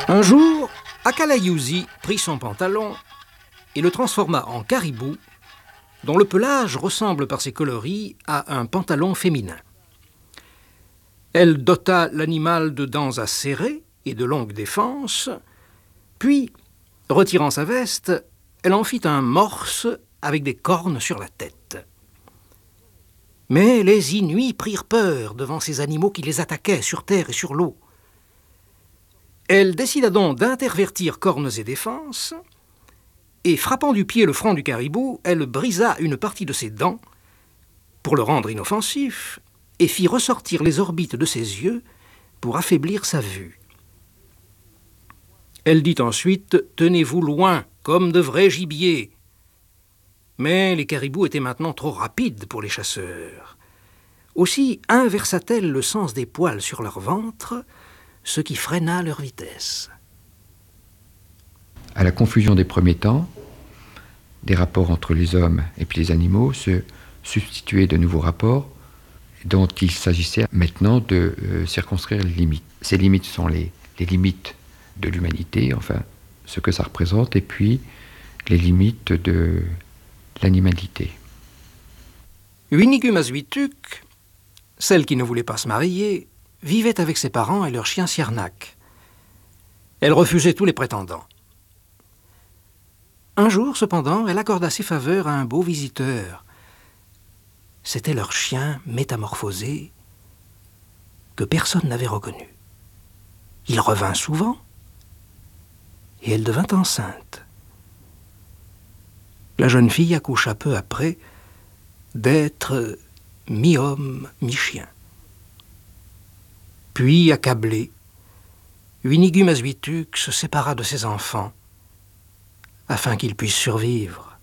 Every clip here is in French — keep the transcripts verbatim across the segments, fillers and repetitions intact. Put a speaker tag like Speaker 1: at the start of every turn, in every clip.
Speaker 1: Un jour, Akalayuzi prit son pantalon et le transforma en caribou, dont le pelage ressemble par ses coloris à un pantalon féminin. Elle dota l'animal de dents acérées et de longues défenses, puis, retirant sa veste, elle en fit un morse avec des cornes sur la tête. Mais les Inuits prirent peur devant ces animaux qui les attaquaient sur terre et sur l'eau. Elle décida donc d'intervertir cornes et défenses, et frappant du pied le front du caribou, elle brisa une partie de ses dents pour le rendre inoffensif et fit ressortir les orbites de ses yeux pour affaiblir sa vue. Elle dit ensuite « Tenez-vous loin, comme de vrais gibiers ». Mais les caribous étaient maintenant trop rapides pour les chasseurs. Aussi inversa-t-elle le sens des poils sur leur ventre, ce qui freina leur vitesse.
Speaker 2: À la confusion des premiers temps, des rapports entre les hommes et puis les animaux, se substituaient de nouveaux rapports dont il s'agissait maintenant de euh, circonscrire les limites. Ces limites sont les, les limites de l'humanité, enfin ce que ça représente, et puis les limites de l'animalité.
Speaker 1: Winigumazwituk, celle qui ne voulait pas se marier, vivait avec ses parents et leur chien Siernak. Elle refusait tous les prétendants. Un jour, cependant, elle accorda ses faveurs à un beau visiteur. C'était leur chien métamorphosé que personne n'avait reconnu. Il revint souvent et elle devint enceinte. La jeune fille accoucha peu après d'être mi-homme, mi-chien. Puis, accablé, Winigumazwituk se sépara de ses enfants afin qu'ils puissent survivre.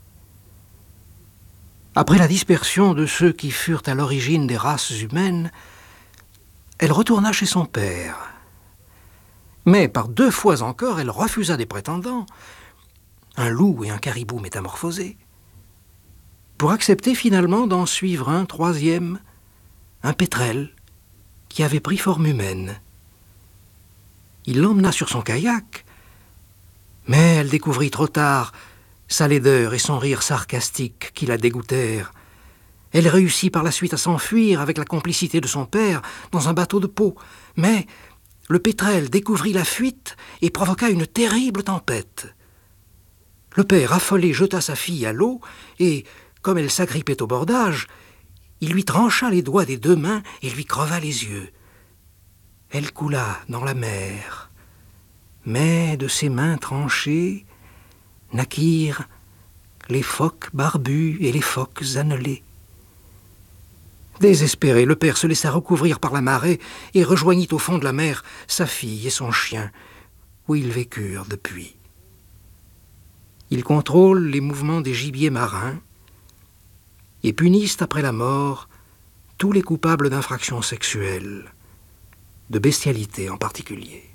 Speaker 1: Après la dispersion de ceux qui furent à l'origine des races humaines, elle retourna chez son père. Mais par deux fois encore, elle refusa des prétendants, un loup et un caribou métamorphosés, pour accepter finalement d'en suivre un troisième, un pétrel, qui avait pris forme humaine. Il l'emmena sur son kayak, mais elle découvrit trop tard sa laideur et son rire sarcastique qui la dégoûtèrent. Elle réussit par la suite à s'enfuir avec la complicité de son père dans un bateau de peau, mais le pétrel découvrit la fuite et provoqua une terrible tempête. Le père, affolé, jeta sa fille à l'eau et, comme elle s'agrippait au bordage, il lui trancha les doigts des deux mains et lui creva les yeux. Elle coula dans la mer, mais de ses mains tranchées naquirent les phoques barbus et les phoques annelés. Désespéré, le père se laissa recouvrir par la marée et rejoignit au fond de la mer sa fille et son chien, où ils vécurent depuis. Ils contrôlent les mouvements des gibiers marins et punissent après la mort tous les coupables d'infractions sexuelles, de bestialité en particulier.